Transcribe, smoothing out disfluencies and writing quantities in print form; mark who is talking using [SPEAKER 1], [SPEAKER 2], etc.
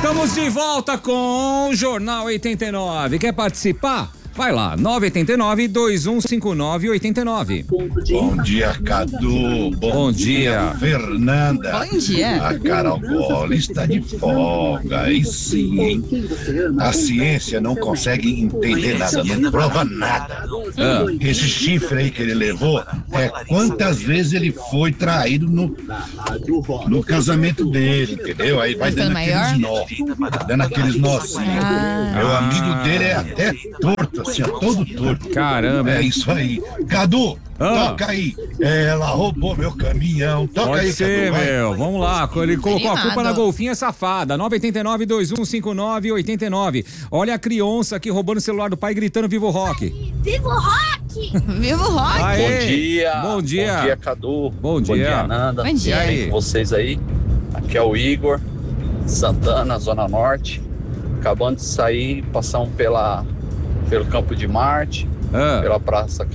[SPEAKER 1] Estamos de volta com o Jornal 89. Quer participar? Vai lá, 989-2159-89.
[SPEAKER 2] Bom dia, Cadu. Bom dia, Fernanda.
[SPEAKER 3] Bom dia.
[SPEAKER 2] A Carol Gola está de folga, aí sim, hein? A ciência não consegue entender nada, não prova nada. Esse chifre aí que ele levou é quantas vezes ele foi traído no casamento dele, entendeu? Aí vai dando aqueles nozinhos. Meu amigo dele é até torto, assim, ó, todo torto.
[SPEAKER 1] Caramba.
[SPEAKER 2] É isso aí. Cadu, toca aí. Ela roubou meu caminhão. Toca
[SPEAKER 1] Pode
[SPEAKER 2] aí,
[SPEAKER 1] ser,
[SPEAKER 2] Cadu,
[SPEAKER 1] meu. Vamos lá. Ele colocou a culpa
[SPEAKER 3] Animado.
[SPEAKER 1] na golfinha safada. 989-2159-89. Olha a criança aqui roubando o celular do pai, gritando Vivo Rock.
[SPEAKER 4] Vivo Rock!
[SPEAKER 3] Vivo Rock!
[SPEAKER 1] Aê.
[SPEAKER 5] Bom dia.
[SPEAKER 1] Bom dia.
[SPEAKER 5] Bom dia, Cadu.
[SPEAKER 1] Bom dia.
[SPEAKER 5] Nanda.
[SPEAKER 3] Bom dia.
[SPEAKER 1] E aí?
[SPEAKER 5] Com vocês aí? Aqui é o Igor, Santana, Zona Norte. Acabando de sair, passamos pelo Campo de Marte, pela Praça